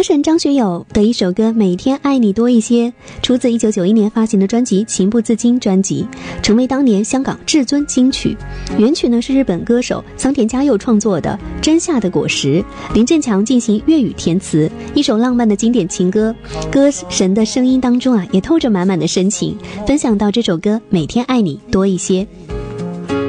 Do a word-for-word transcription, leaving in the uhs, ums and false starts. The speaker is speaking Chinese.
歌神张学友的一首歌《每天爱你多一些》出自一九九一年发行的专辑《情不自禁》专辑，成为当年香港至尊金曲。原曲呢是日本歌手桑田佳佑创作的《真夏的果实》，林振强进行粤语填词，一首浪漫的经典情歌。歌神的声音当中啊，也透着满满的深情，分享到这首歌《每天爱你多一些》。